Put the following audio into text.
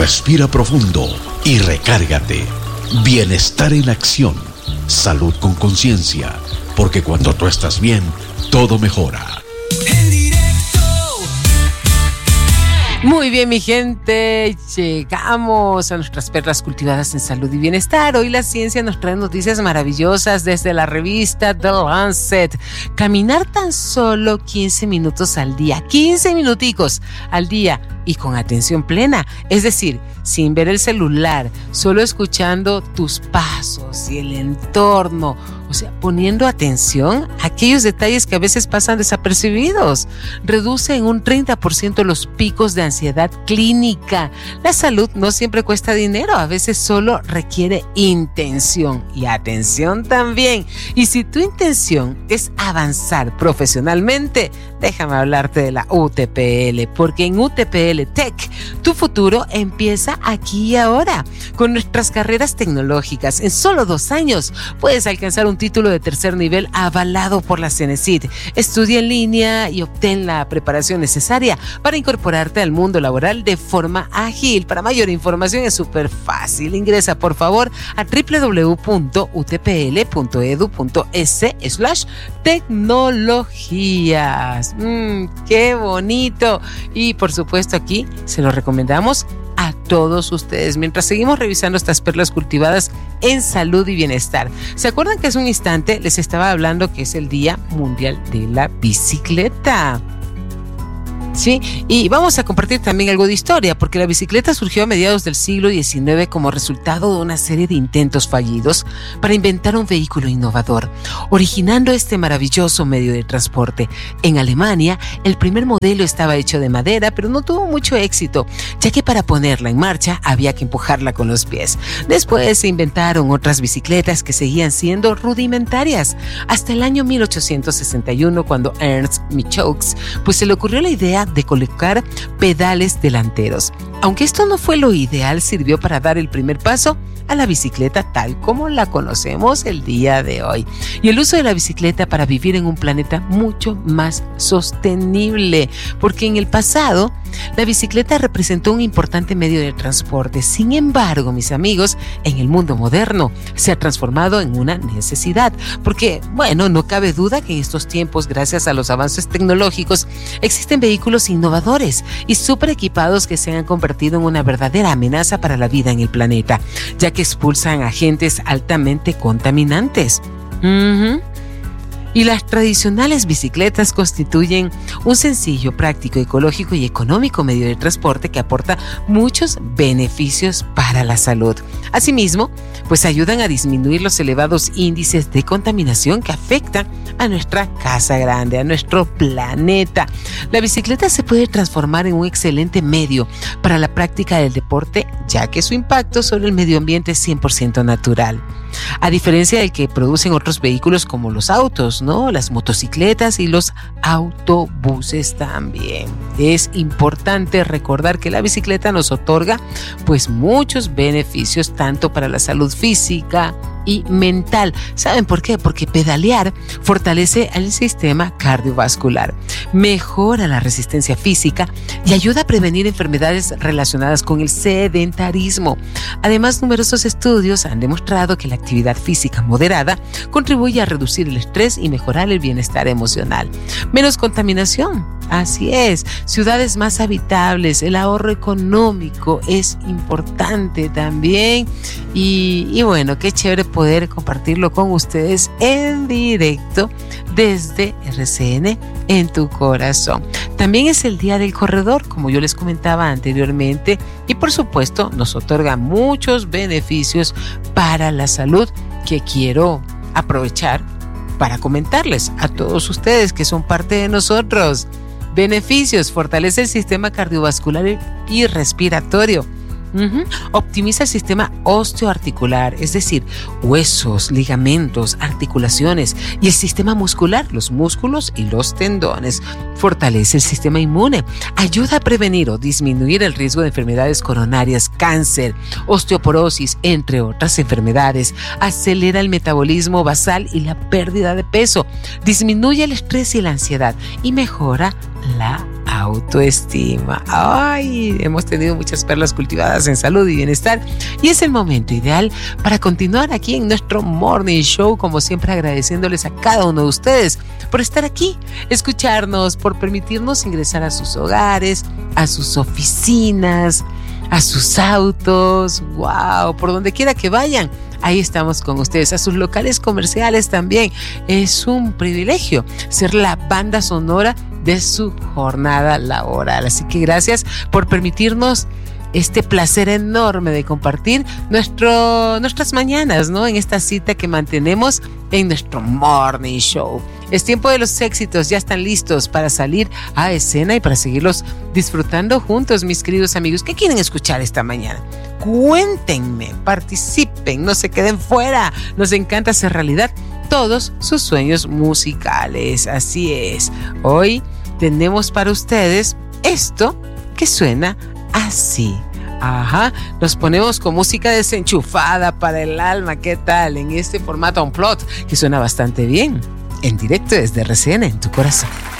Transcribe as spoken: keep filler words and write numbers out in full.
Respira profundo y recárgate. Bienestar en acción. Salud con conciencia. Porque cuando tú estás bien, todo mejora. Muy bien, mi gente, llegamos a nuestras perlas cultivadas en salud y bienestar. Hoy la ciencia nos trae noticias maravillosas desde la revista The Lancet. Caminar tan solo quince minutos al día, quince minuticos al día y con atención plena, es decir, sin ver el celular, solo escuchando tus pasos y el entorno. O sea, poniendo atención a aquellos detalles que a veces pasan desapercibidos. Reduce en un treinta por ciento los picos de ansiedad clínica. La salud no siempre cuesta dinero, a veces solo requiere intención y atención también. Y si tu intención es avanzar profesionalmente, déjame hablarte de la U T P L, porque en U T P L Tech, tu futuro empieza aquí y ahora. Con nuestras carreras tecnológicas, en solo dos años puedes alcanzar un título de tercer nivel avalado por la CENESID. Estudia en línea y obtén la preparación necesaria para incorporarte al mundo laboral de forma ágil. Para mayor información es súper fácil. Ingresa por favor a doble u doble u doble u punto u t p l punto e d u punto es slash tecnologías. Mm, ¡Qué bonito! Y por supuesto aquí se lo recomendamos a todos ustedes mientras seguimos revisando estas perlas cultivadas en salud y bienestar. ¿Se acuerdan que hace un instante les estaba hablando que es el Día Mundial de la Bicicleta? Sí, y vamos a compartir también algo de historia, porque la bicicleta surgió a mediados del siglo diecinueve como resultado de una serie de intentos fallidos para inventar un vehículo innovador, originando este maravilloso medio de transporte. En Alemania, el primer modelo estaba hecho de madera, pero no tuvo mucho éxito, ya que para ponerla en marcha había que empujarla con los pies. Después se inventaron otras bicicletas que seguían siendo rudimentarias, hasta el año mil ochocientos sesenta y uno, cuando Ernst Michaux pues se le ocurrió la idea de colocar pedales delanteros. Aunque esto no fue lo ideal, sirvió para dar el primer paso a la bicicleta tal como la conocemos el día de hoy. Y el uso de la bicicleta para vivir en un planeta mucho más sostenible, porque en el pasado la bicicleta representó un importante medio de transporte. Sin embargo, mis amigos, en el mundo moderno se ha transformado en una necesidad, porque, bueno, no cabe duda que en estos tiempos, gracias a los avances tecnológicos, existen vehículos innovadores y súper equipados que se han convertido en una verdadera amenaza para la vida en el planeta, ya que expulsan agentes altamente contaminantes. Uh-huh. Y las tradicionales bicicletas constituyen un sencillo, práctico, ecológico y económico medio de transporte que aporta muchos beneficios para la salud. Asimismo, pues ayudan a disminuir los elevados índices de contaminación que afectan a nuestra casa grande, a nuestro planeta. La bicicleta se puede transformar en un excelente medio para la práctica del deporte, ya que su impacto sobre el medio ambiente es cien por ciento natural. A diferencia del que producen otros vehículos como los autos, ¿no? Las motocicletas y los autobuses también. Es importante recordar que la bicicleta nos otorga pues muchos beneficios tanto para la salud física y mental. ¿Saben por qué? Porque pedalear fortalece el sistema cardiovascular, mejora la resistencia física y ayuda a prevenir enfermedades relacionadas con el sedentarismo. Además, numerosos estudios han demostrado que la actividad física moderada contribuye a reducir el estrés y mejorar el bienestar emocional. Menos contaminación. Así es, ciudades más habitables, el ahorro económico es importante también y, y bueno, qué chévere poder compartirlo con ustedes en directo desde R C N en tu corazón. También es el Día del Corredor, como yo les comentaba anteriormente, y por supuesto nos otorga muchos beneficios para la salud que quiero aprovechar para comentarles a todos ustedes que son parte de nosotros. Beneficios: fortalece el sistema cardiovascular y respiratorio. Uh-huh. Optimiza el sistema osteoarticular, es decir, huesos, ligamentos, articulaciones y el sistema muscular, los músculos y los tendones. Fortalece el sistema inmune, ayuda a prevenir o disminuir el riesgo de enfermedades coronarias, cáncer, osteoporosis, entre otras enfermedades. Acelera el metabolismo basal y la pérdida de peso, disminuye el estrés y la ansiedad y mejora la autoestima. Ay, hemos tenido muchas perlas cultivadas en salud y bienestar y es el momento ideal para continuar aquí en nuestro Morning Show, como siempre agradeciéndoles a cada uno de ustedes por estar aquí, escucharnos, por permitirnos ingresar a sus hogares, a sus oficinas, a sus autos, wow, por donde quiera que vayan. Ahí estamos con ustedes, a sus locales comerciales también. Es un privilegio ser la banda sonora de su jornada laboral. Así que gracias por permitirnos este placer enorme de compartir nuestro, nuestras mañanas, ¿no? En esta cita que mantenemos en nuestro Morning Show. Es tiempo de los éxitos, ya están listos para salir a escena y para seguirlos disfrutando juntos, mis queridos amigos. ¿Qué quieren escuchar esta mañana? Cuéntenme, participen, no se queden fuera. Nos encanta hacer realidad todos sus sueños musicales. Así es. Hoy tenemos para ustedes esto que suena así. Ajá, nos ponemos con música desenchufada para el alma. ¿Qué tal? En este formato Unplugged que suena bastante bien. En directo desde R C N en tu corazón.